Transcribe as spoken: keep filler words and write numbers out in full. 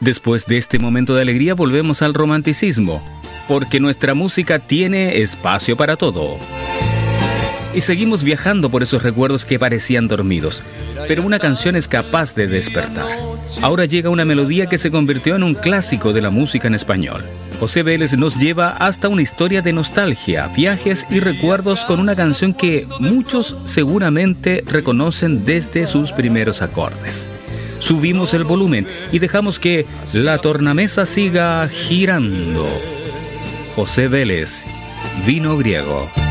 Después de este momento de alegría volvemos al romanticismo, porque nuestra música tiene espacio para todo. Y seguimos viajando por esos recuerdos que parecían dormidos, pero una canción es capaz de despertar. Ahora llega una melodía que se convirtió en un clásico de la música en español. José Vélez nos lleva hasta una historia de nostalgia, viajes y recuerdos con una canción que muchos seguramente reconocen desde sus primeros acordes. Subimos el volumen y dejamos que la tornamesa siga girando. José Vélez, Vino Griego.